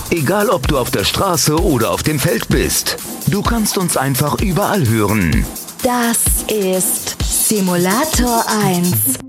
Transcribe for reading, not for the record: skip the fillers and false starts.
Egal, ob du auf der Straße oder auf dem Feld bist. Du kannst uns einfach überall hören. Das ist Simulator 1.